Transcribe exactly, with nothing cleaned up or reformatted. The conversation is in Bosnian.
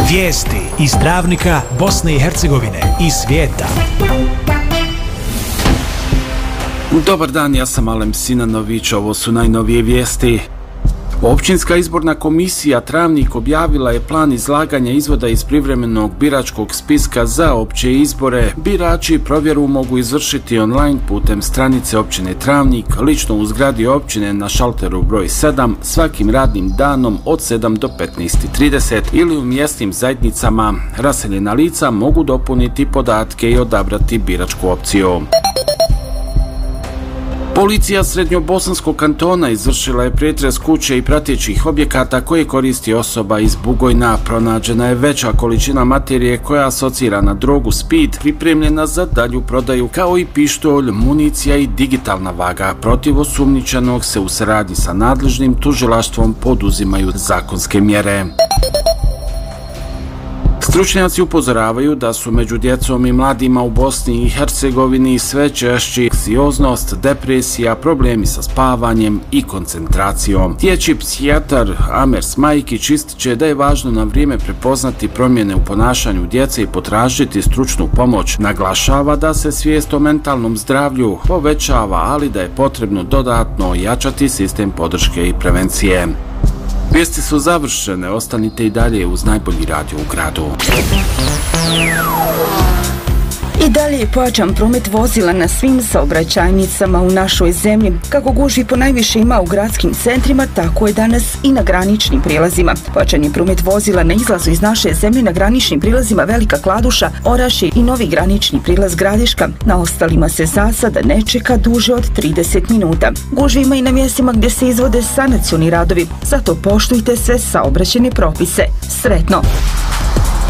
Vijesti iz Travnika, Bosne i Hercegovine i svijeta. Dobar dan, ja sam Alem Sinanović, ovo su najnovije vijesti. Općinska izborna komisija Travnik objavila je plan izlaganja izvoda iz privremenog biračkog spiska za opće izbore. Birači provjeru mogu izvršiti online putem stranice općine Travnik, lično u zgradi općine na šalteru broj sedam, svakim radnim danom od sedam do petnaest i trideset ili u mjesnim zajednicama. Raseljena lica mogu dopuniti podatke i odabrati biračku opciju. Policija Srednjobosanskog kantona izvršila je pretres kuće i pratećih objekata koje koristi osoba iz Bugojna. Pronađena je veća količina materije koja asocira na drogu speed, pripremljena za dalju prodaju, kao i pištolj, municija i digitalna vaga. Protiv osumnjičenog se u saradnji sa nadležnim tužilaštvom poduzimaju zakonske mjere. Stručnjaci upozoravaju da su među djecom i mladima u Bosni i Hercegovini sve češći anksioznost, depresija, problemi sa spavanjem i koncentracijom. Dječji psihijatar Amer Smajkić ističe da je važno na vrijeme prepoznati promjene u ponašanju djece i potražiti stručnu pomoć. Naglašava da se svijest o mentalnom zdravlju povećava, ali da je potrebno dodatno ojačati sistem podrške i prevencije. Vijesti su završene, ostanite i dalje uz najbolji radio u gradu. I dalje je pojačan promet vozila na svim saobraćajnicama u našoj zemlji. Kako gužvi ponajviše ima u gradskim centrima, tako je danas i na graničnim prilazima. Pojačan je promet vozila na izlazu iz naše zemlje na graničnim prilazima Velika Kladuša, Orašje i novi granični prilaz Gradiška. Na ostalima se za sada ne čeka duže od trideset minuta. Gužvi ima i na mjestima gdje se izvode sanacioni radovi, zato poštujte sve saobraćajne propise. Sretno!